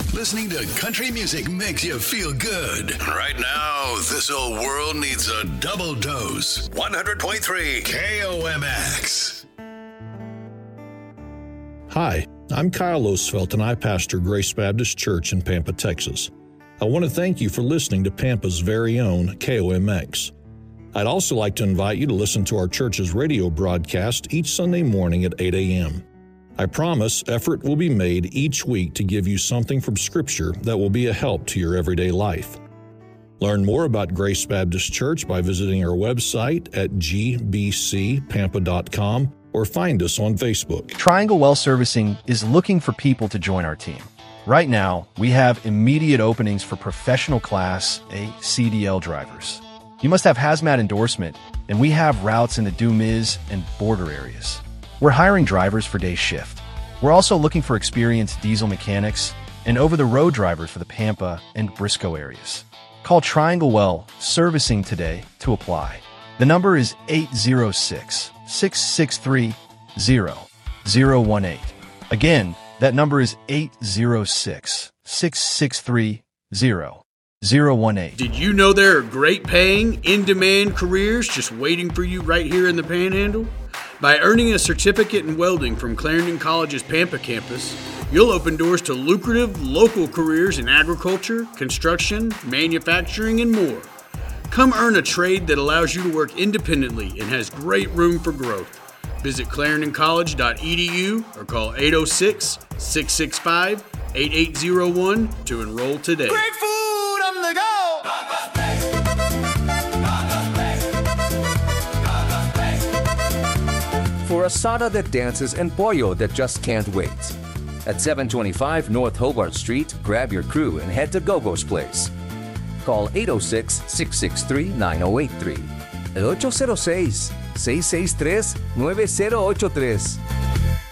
Listening to country music makes you feel good. Right now, this old world needs a double dose. 100.3 KOMX. Hi, I'm Kyle Osfelt and I pastor Grace Baptist Church in Pampa, Texas. I want to thank you for listening to Pampa's very own KOMX. I'd also like to invite you to listen to our church's radio broadcast each Sunday morning at 8 a.m. I promise effort will be made each week to give you something from Scripture that will be a help to your everyday life. Learn more about Grace Baptist Church by visiting our website at gbcpampa.com or find us on Facebook. Triangle Well Servicing is looking for people to join our team. Right now, we have immediate openings for professional class A CDL drivers. You must have hazmat endorsement, and we have routes in the Dumiz and border areas. We're hiring drivers for day shift. We're also looking for experienced diesel mechanics and over-the-road drivers for the Pampa and Briscoe areas. Call Triangle Well Servicing today to apply. The number is 806-663-0018. Again, that number is 806-663-0018. Did you know there are great paying, in-demand careers just waiting for you right here in the Panhandle? By earning a certificate in welding from Clarendon College's Pampa campus, you'll open doors to lucrative local careers in agriculture, construction, manufacturing, and more. Come earn a trade that allows you to work independently and has great room for growth. Visit clarendoncollege.edu or call 806-665-8801 to enroll today. Great food on the go! For asada that dances and pollo that just can't wait. At 725 North Hobart Street, grab your crew and head to Gogo's Place. Call 806-663-9083. El 806-663-9083.